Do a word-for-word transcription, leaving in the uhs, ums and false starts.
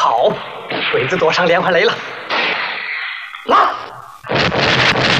好，鬼子躲上连环雷了，拉！